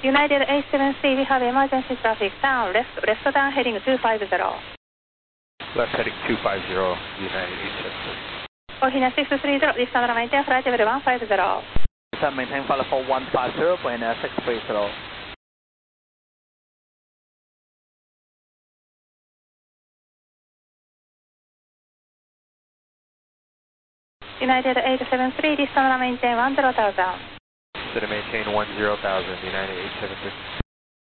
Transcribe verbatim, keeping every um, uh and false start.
United eight seven three, we have emergency traffic down, left, left down heading two five zero. Left heading two five zero, United eight seven three. Ohina six three zero, this number maintain flight level one five zero. Descend maintain flight level one five zero, plane uh, six three zero. United eight seven three, this number maintain one zero thousand. Steady maintain one zero thousand, United eight seven three.